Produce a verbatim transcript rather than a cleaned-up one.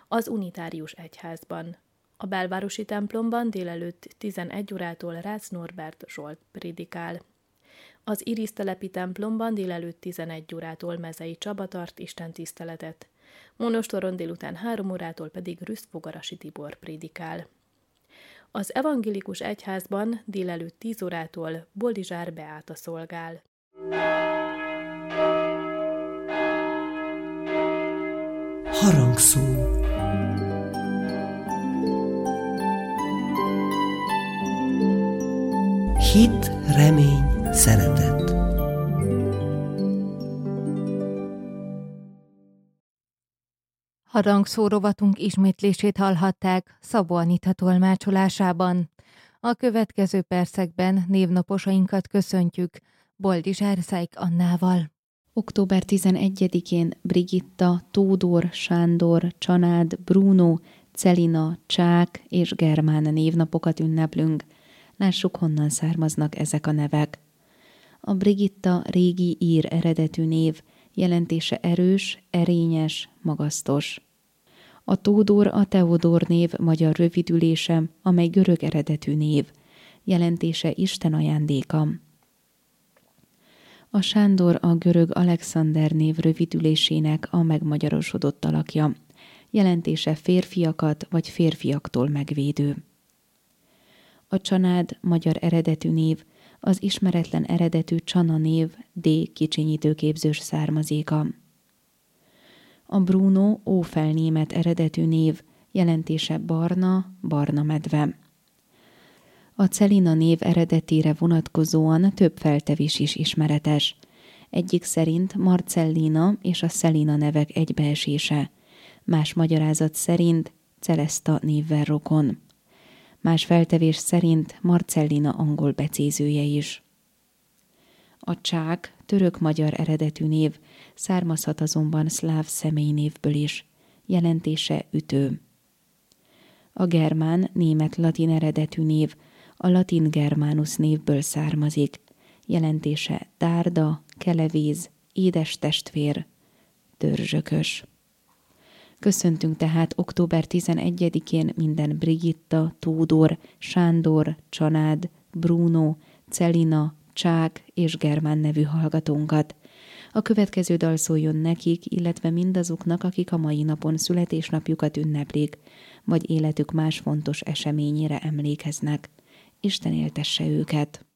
az unitárius egyházban. A belvárosi templomban délelőtt tizenegy órától Rácz Norbert Zsolt prédikál. Az Irisztelepi templomban délelőtt tizenegy órától Mezei Csaba tart istentiszteletet. Monostoron délután három órától pedig Rüszk Fogarasi Tibor prédikál. Az evangélikus egyházban délelőtt tíz órától Boldizsár Beáta szolgál. Harangszó. Hit, remény, szeretet. Harangszó rovatunk ismétlését hallhatták Szabó Anita tolmácsolásában. A következő percekben névnaposainkat köszöntjük Boldizsár Szájk Annával. október tizenegyedikén Brigitta, Tódor, Sándor, Csanád, Bruno, Celina, Csák és Germán névnapokat ünneplünk. Lássuk, honnan származnak ezek a nevek. A Brigitta régi ír eredetű név, jelentése erős, erényes, magasztos. A Tódor a Teodor név magyar rövidülése, amely görög eredetű név, jelentése Isten ajándéka. A Sándor a görög Alexander név rövidülésének a megmagyarosodott alakja, jelentése férfiakat vagy férfiaktól megvédő. A Csanád magyar eredetű név, az ismeretlen eredetű Csana név D. kicsinyítőképzős származéka. A Bruno ófelnémet eredetű név, jelentése barna, barna medve. A Celina név eredetére vonatkozóan több feltevés is ismeretes. Egyik szerint Marcellina és a Celina nevek egybeesése, más magyarázat szerint Celesta névvel rokon. Más feltevés szerint Marcellina angol becézője is. A Csák török-magyar eredetű név, származhat azonban szláv személynévből is, jelentése ütő. A Germán német-latin eredetű név, a latin Germanus névből származik, jelentése tárda, kelevéz, édes testvér, törzsökös. Köszöntünk tehát október tizenegyedikén minden Brigitta, Tódor, Sándor, Csanád, Bruno, Celina, Csák és Germán nevű hallgatónkat. A következő dal szóljon nekik, illetve mindazoknak, akik a mai napon születésnapjukat ünneplik, vagy életük más fontos eseményére emlékeznek. Isten éltesse őket!